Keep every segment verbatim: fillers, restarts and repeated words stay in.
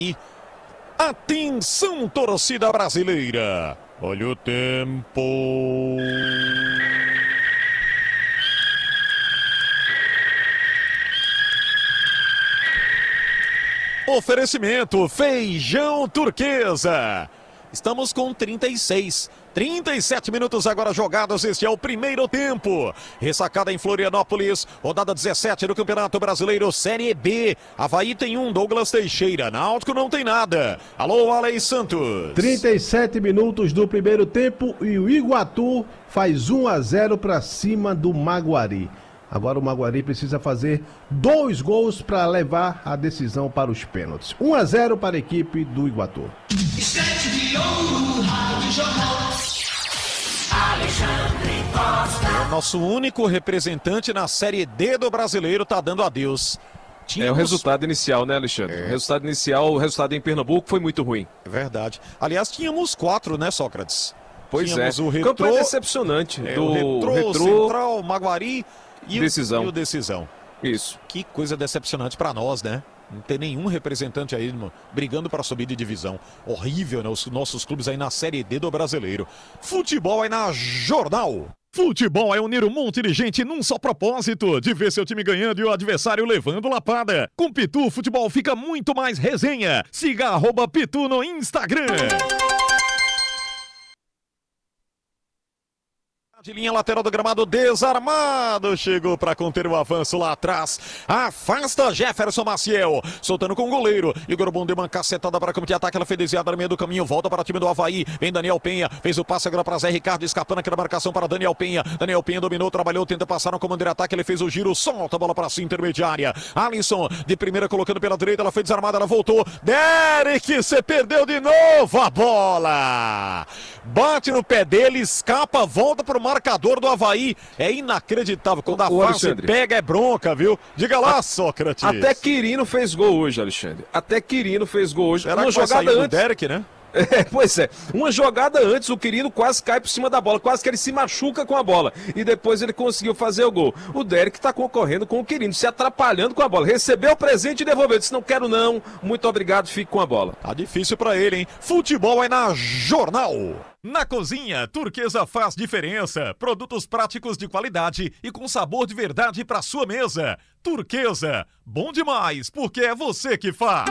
E atenção, torcida brasileira. Olha o tempo. Oferecimento Feijão Turquesa. Estamos com trinta e seis. trinta e sete minutos agora jogados, este é o primeiro tempo. Ressacada em Florianópolis, rodada dezessete do Campeonato Brasileiro Série B. Avaí tem um, Douglas Teixeira. Náutico não tem nada. Alô, Alei Santos. trinta e sete minutos do primeiro tempo e o Iguatu faz um a zero para cima do Maguari. Agora o Maguari precisa fazer dois gols para levar a decisão para os pênaltis. um a zero para a equipe do Iguatu. É o nosso único representante na Série D do Brasileiro, tá dando adeus. Tínhamos... É o resultado inicial, né, Alexandre? É. O resultado inicial, o resultado em Pernambuco foi muito ruim. É verdade. Aliás, tínhamos quatro, né, Sócrates? Pois tínhamos é. O Retrô, campo é decepcionante. É, do o Retrô, Retrô, Central, Maguari e decisão. O, e o Decisão. Isso. Que coisa decepcionante para nós, né? Não tem nenhum representante aí, mano, brigando para subir de divisão. Horrível, né? Os nossos clubes aí na Série D do Brasileiro. Futebol aí na Jornal. Futebol é unir um monte de gente num só propósito, de ver seu time ganhando e o adversário levando lapada. Com Pitu, o futebol fica muito mais resenha. Siga arroba Pitu no Instagram. De linha lateral do gramado, desarmado, chegou para conter o avanço lá atrás, afasta Jefferson Maciel, soltando com o goleiro, Igor Bom deu uma cacetada para campo de ataque, ela foi desviada no meio do caminho, volta para o time do Avaí, vem Daniel Penha, fez o passe agora para Zé Ricardo, escapando aqui na marcação para Daniel Penha, Daniel Penha dominou, trabalhou, tenta passar no comando de ataque, ele fez o giro, solta a bola para sua intermediária, Alisson de primeira colocando pela direita, ela foi desarmada, ela voltou, Derek, você perdeu de novo a bola, bate no pé dele, escapa, volta para o marcador do Avaí. É inacreditável. Quando a o face Alexandre. pega é bronca, viu? Diga lá, a... Sócrates. Até Quirino fez gol hoje, Alexandre. Até Quirino fez gol hoje. Será uma que vai jogada sair antes. do Derek, né? É, pois é, uma jogada antes, o Quirino quase cai por cima da bola, quase que ele se machuca com a bola, e depois ele conseguiu fazer o gol. O Derek tá concorrendo com o Quirino, se atrapalhando com a bola, recebeu o presente e devolveu, disse não quero não, muito obrigado, fique com a bola. Tá difícil pra ele, hein? Futebol é na Jornal. Na cozinha, Turquesa faz diferença. Produtos práticos de qualidade e com sabor de verdade pra sua mesa. Turquesa, bom demais, porque é você que faz.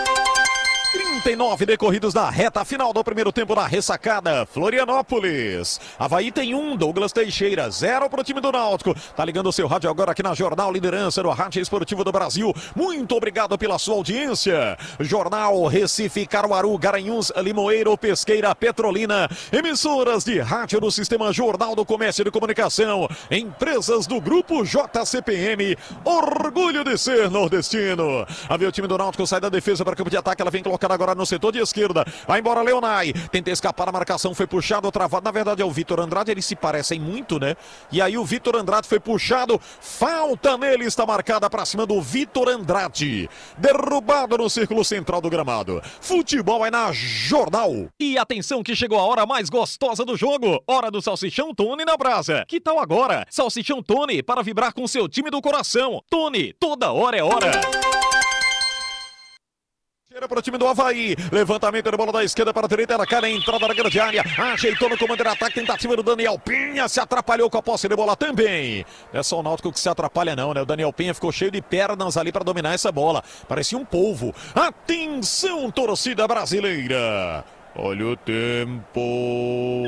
trinta e nove decorridos na reta final do primeiro tempo da ressacada, Florianópolis. Avaí tem um, Douglas Teixeira, zero para o time do Náutico. Tá ligando o seu rádio agora aqui na Jornal, liderança do Rádio Esportivo do Brasil. Muito obrigado pela sua audiência. Jornal Recife, Caruaru, Garanhuns, Limoeiro, Pesqueira, Petrolina. Emissoras de rádio do Sistema Jornal do Comércio e de Comunicação. Empresas do Grupo J C P M. Orgulho de ser nordestino. A ver o time do Náutico sai da defesa para campo de ataque, ela vem colocando agora no setor de esquerda, vai embora Leonai, tenta escapar da marcação, foi puxado, travado, na verdade é o Vitor Andrade, eles se parecem muito, né? E aí o Vitor Andrade foi puxado, falta nele, está marcada para cima do Vitor Andrade, derrubado no círculo central do gramado. Futebol é na Jornal. E atenção que chegou a hora mais gostosa do jogo, hora do Salsichão Tony na brasa. Que tal agora? Salsichão Tony para vibrar com seu time do coração. Tony, toda hora é hora. Tira para o time do Avaí, levantamento da bola da esquerda para a direita, ela cai na entrada da grande área, ajeitou no comando de ataque, tentativa do Daniel Penha, se atrapalhou com a posse de bola também. Não é só o Náutico que se atrapalha não, né? O Daniel Penha ficou cheio de pernas ali para dominar essa bola, parecia um polvo. Atenção, torcida brasileira, olha o tempo.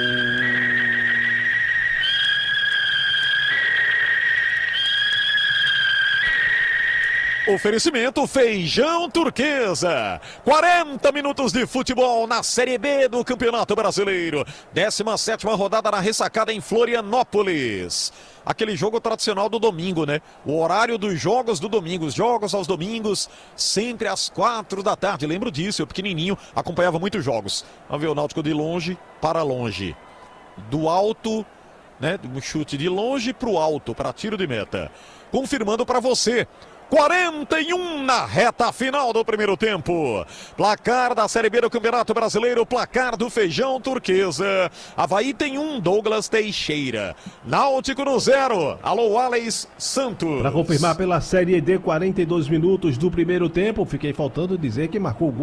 Oferecimento Feijão Turquesa. quarenta minutos de futebol na Série B do Campeonato Brasileiro. décima sétima rodada na ressacada em Florianópolis. Aquele jogo tradicional do domingo, né? O horário dos jogos do domingo. Os jogos aos domingos, sempre às quatro da tarde. Lembro disso, eu pequenininho acompanhava muitos jogos. Vamos ver o Náutico de longe para longe. Do alto, né? Um chute de longe para o alto, para tiro de meta. Confirmando para você quarenta e um na reta final do primeiro tempo. Placar da Série B do Campeonato Brasileiro, placar do Feijão Turquesa. Avaí tem um, Douglas Teixeira. Náutico no zero. Alô, Alex Santos. Para confirmar pela Série D, quarenta e dois minutos do primeiro tempo, fiquei faltando dizer que marcou o gol